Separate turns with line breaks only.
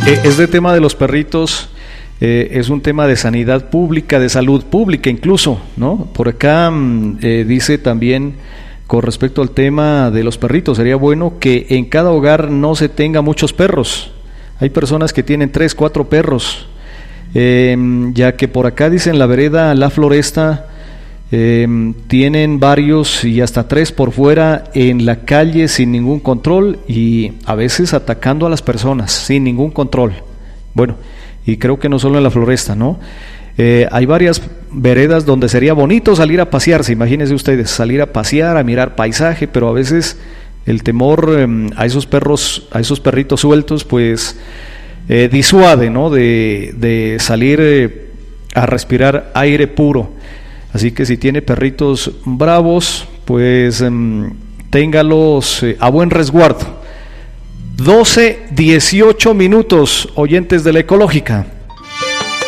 Este tema de los perritos es un tema de sanidad pública, de salud pública incluso, ¿no? Por acá dice también con respecto al tema de los perritos, sería bueno que en cada hogar no se tenga muchos perros. Hay personas que tienen 3, 4 perros, ya que por acá dicen la vereda La Floresta, tienen varios y hasta 3 por fuera en la calle sin ningún control y a veces atacando a las personas sin ningún control. Bueno, y creo que no solo en La Floresta, ¿no? Hay varias veredas donde sería bonito salir a pasearse, imagínense ustedes, salir a pasear, a mirar paisaje, pero a veces el temor a esos perros, a esos perritos sueltos, pues disuade, ¿no? De salir a respirar aire puro. Así que si tiene perritos bravos, pues téngalos a buen resguardo. 12:18 minutos, oyentes de la Ecológica.